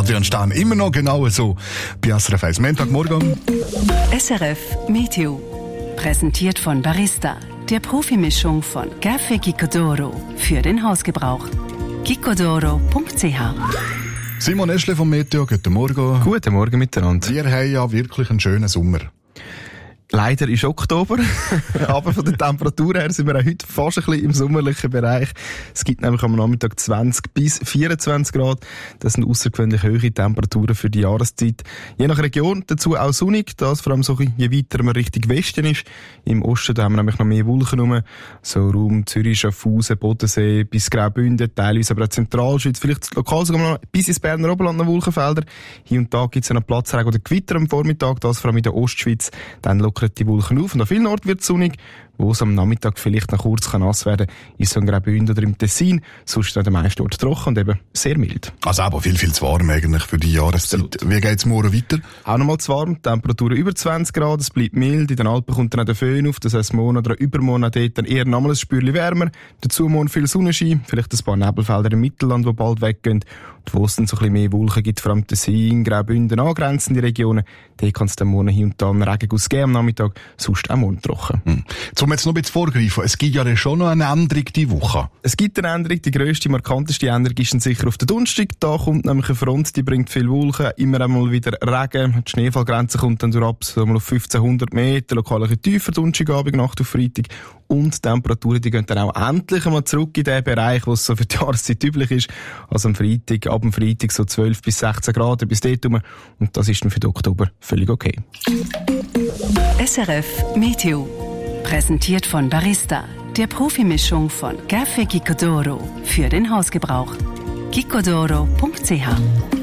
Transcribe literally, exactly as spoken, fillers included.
Adrian Stahn immer noch genau so bei S R F eins. Montagmorgen. S R F Meteo. Präsentiert von Barista, der Profimischung von Café Gicodoro für den Hausgebrauch. gicodoro punkt c h. Simon Eschle vom Meteo, guten Morgen. Guten Morgen miteinander. Wir haben ja wirklich einen schönen Sommer. Leider ist Oktober, aber von der Temperatur her sind wir auch heute fast ein bisschen im sommerlichen Bereich. Es gibt nämlich am Nachmittag zwanzig bis vierundzwanzig Grad. Das sind außergewöhnlich hohe Temperaturen für die Jahreszeit. Je nach Region dazu auch sonnig, das vor allem so, je weiter man Richtung Westen ist. Im Osten da haben wir nämlich noch mehr Wolken rum, so Raum Zürich, Schaffhausen, Bodensee bis Graubünden, teilweise aber auch Zentralschweiz, vielleicht lokal sogar noch bis ins Berner Oberland noch Wolkenfelder. Hier und da gibt es noch Platzregen oder Gewitter am Vormittag, das vor allem in der Ostschweiz. Dann lockert die Wolken auf und an vielen Orten wird es sonnig. Wo es am Nachmittag vielleicht noch kurz nass werden kann, ist so in Graubünden oder im Tessin. Sonst an den meisten Orten trocken und eben sehr mild. Also aber viel, viel zu warm eigentlich für die Jahreszeit. Absolut. Wie geht es morgen weiter? Auch nochmal zu warm. Temperaturen über zwanzig Grad, es bleibt mild. In den Alpen kommt dann auch der Föhn auf. Das heisst, morgen oder übermorgen dort dann eher nochmal ein Spürchen wärmer. Dazu morgen viel Sonnenschein. Vielleicht ein paar Nebelfelder im Mittelland, die bald weggehen. Und wo es dann so ein bisschen mehr Wolken gibt, vor allem Tessin, Graubünden, angrenzende Regionen, da kann es dann morgen hier und da einen Regenguss geben am Nachmittag. Sonst auch morgen trocken. Hm. Um jetzt noch ein bisschen vorgreifen, es gibt ja schon noch eine Änderung diese Woche. Es gibt eine Änderung, die grösste, markanteste Änderung ist dann sicher auf den Donnerstag. Da kommt nämlich eine Front, die bringt viel Wolken, immer einmal wieder Regen. Die Schneefallgrenze kommt dann durch ab, so mal auf fünfzehnhundert Meter, lokal ein bisschen tiefer, Donnerstagabend, Nacht auf Freitag. Und die Temperaturen, die gehen dann auch endlich einmal zurück in den Bereich, wo es so für die Jahreszeit üblich ist. Also am Freitag, ab dem Freitag so zwölf bis sechzehn Grad bis dort rum. Und das ist dann für den Oktober völlig okay. S R F Meteo. Präsentiert von Barista, der Profimischung von Café Gicodoro für den Hausgebrauch. gicodoro punkt c h.